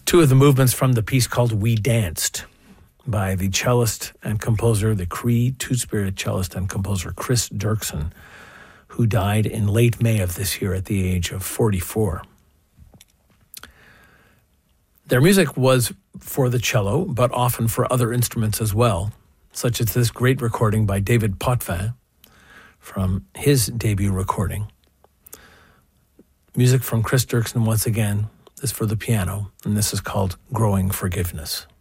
Two of the movements from the piece called We Danced by the cellist and composer, the Cree Two-Spirit cellist and composer Chris Dirksen, who died in late May of this year at the age of 44. Their music was for the cello, but often for other instruments as well, such as this great recording by David Potvin from his debut recording. Music from Chris Dirksen once again is for the piano, and this is called Growing Forgiveness.